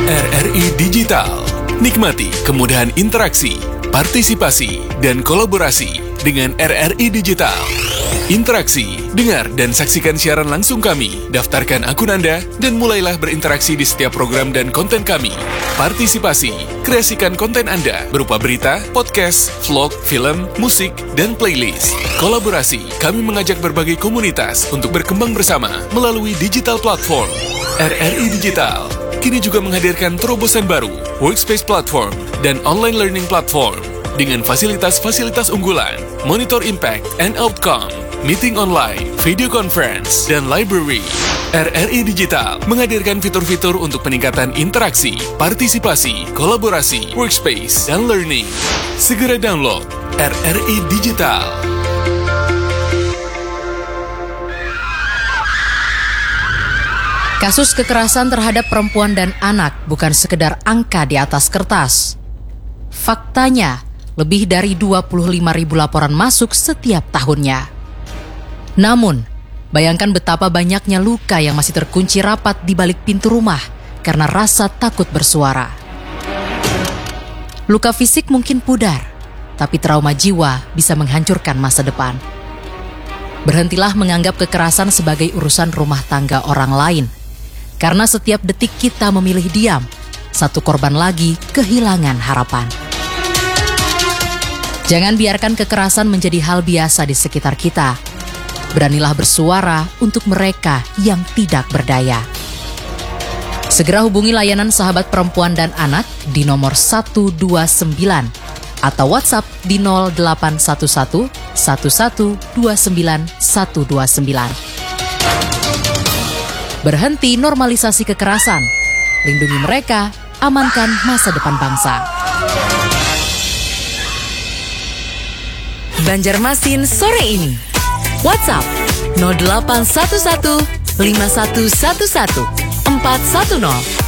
RRI Digital. Nikmati kemudahan interaksi, partisipasi, dan kolaborasi dengan RRI Digital. Interaksi, dengar dan saksikan siaran langsung kami, daftarkan akun Anda, dan mulailah berinteraksi di setiap program dan konten kami. Partisipasi, kreasikan konten Anda berupa berita, podcast, vlog, film, musik, dan playlist. Kolaborasi, kami mengajak berbagai komunitas untuk berkembang bersama melalui digital platform. RRI Digital kini juga menghadirkan terobosan baru, workspace platform, dan online learning platform dengan fasilitas-fasilitas unggulan, monitor impact and outcome, meeting online, video conference, dan library. RRI Digital menghadirkan fitur-fitur untuk peningkatan interaksi, partisipasi, kolaborasi, workspace, dan learning. Segera download RRI Digital. Kasus kekerasan terhadap perempuan dan anak bukan sekedar angka di atas kertas. Faktanya, lebih dari 25.000 laporan masuk setiap tahunnya. Namun, bayangkan betapa banyaknya luka yang masih terkunci rapat di balik pintu rumah karena rasa takut bersuara. Luka fisik mungkin pudar, tapi trauma jiwa bisa menghancurkan masa depan. Berhentilah menganggap kekerasan sebagai urusan rumah tangga orang lain. Karena setiap detik kita memilih diam, satu korban lagi kehilangan harapan. Jangan biarkan kekerasan menjadi hal biasa di sekitar kita. Beranilah bersuara untuk mereka yang tidak berdaya. Segera hubungi layanan sahabat perempuan dan anak di nomor 129 atau WhatsApp di 0811 1129 129. Berhenti normalisasi kekerasan. Lindungi mereka, amankan masa depan bangsa. Banjarmasin sore ini. WhatsApp 0811 5111 410.